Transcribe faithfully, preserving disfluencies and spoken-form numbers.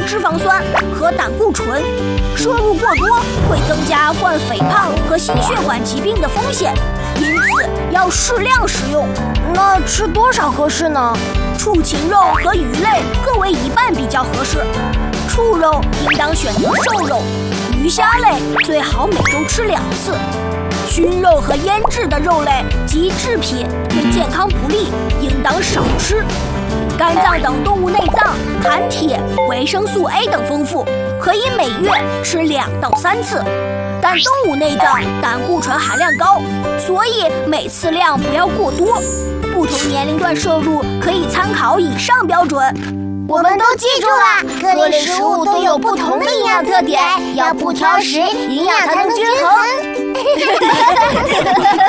脂肪酸和胆固醇，摄入过多会增加患肥胖和心血管疾病的风险，因此要适量食用。 那吃多少合适呢？ 畜禽肉和鱼类各为一半比较合适。畜肉应当选择瘦肉，鱼虾类最好每周吃两次。熏肉和腌制的肉类及制品对健康不利，应当少吃。肝脏等动物内脏含铁、维生素 A 等丰富，可以每月吃两到三次。但动物内脏胆固醇含量高，所以每次量不要过多。不同年龄段摄入可以参考以上标准。 我们都记住了，各类食物都有不同的营养特点，要不挑食，营养才能均衡。